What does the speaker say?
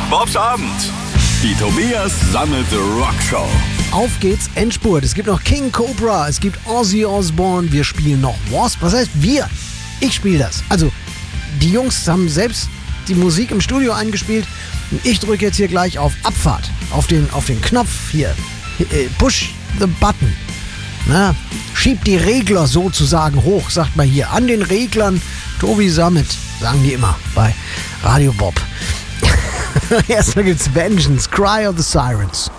Bobs Abend. Die Tobias Sammelte Rockshow. Auf geht's, Endspurt. Es gibt noch King Cobra, es gibt Ozzy Osbourne, wir spielen noch Wasp. Was heißt wir? Ich spiele das. Also, die Jungs haben selbst die Musik im Studio eingespielt und ich drücke jetzt hier gleich auf Abfahrt, auf den Knopf hier. Push the button. Na, schieb die Regler sozusagen hoch, sagt man hier. An den Reglern Tobi Sammet, sagen die immer bei Radio Bob. Erstmal gibt's Vengeance, Cry of the Sirens.